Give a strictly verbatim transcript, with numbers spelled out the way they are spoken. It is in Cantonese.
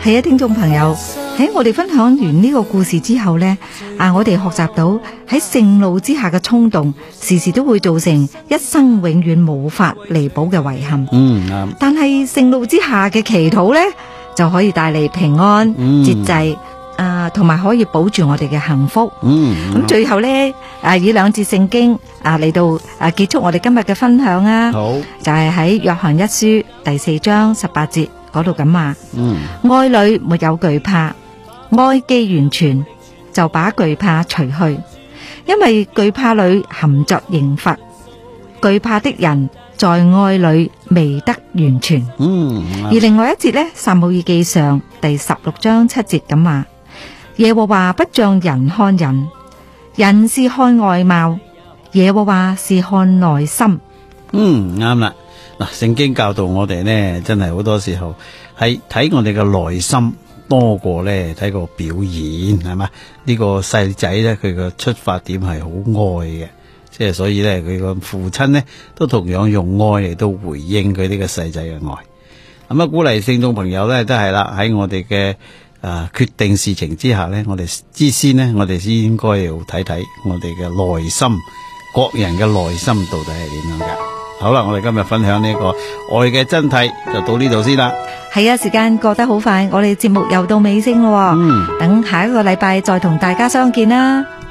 係啊，聽眾朋友，喺我哋分享完呢個故事之後呢，啊，我哋學習到喺盛怒之下嘅衝動，時時都會造成一生永遠無法彌補嘅遺憾。 嗯，啱。但係盛怒之下嘅祈禱呢，就可以帶嚟平安、 嗯、 節制，啊，同埋可以保住我哋嘅幸福。 嗯， 咁最後呢，啊，以兩節聖經啊嚟到啊結束我哋今日嘅分享啊。 好， 就係喺約翰一書第四章十八節嗰度咁話。 嗯， 愛裏沒有懼怕，愛既完全，就把懼怕除去，因為懼怕裏含着刑罰，懼怕的人在愛裏未得完全。 嗯， 而另外一節呢，撒母耳記上第十六章七節咁話，耶和華不像人看人，人是看外貌，耶和華是看內心。 嗯，啱啦。嗱，聖經教導我哋呢，真係好多時候係睇我哋嘅內心多過呢睇個表演，係嘛？呢個細仔呢，佢個出發點係好愛嘅，即係所以呢，佢個父親呢都同樣用愛嚟到回應佢呢個細仔嘅愛。咁啊，鼓勵聽眾朋友呢，都係啦，喺我哋嘅誒決定事情之下呢，我哋之先呢，我哋先應該要睇睇我哋嘅內心，各人嘅內心到底係點樣㗎？好啦，我哋今日分享呢個愛嘅真諦就到呢度先啦。 係啊，時間過得好快，我哋節目又到尾聲咯。嗯，等下一個禮拜再同大家相見啦。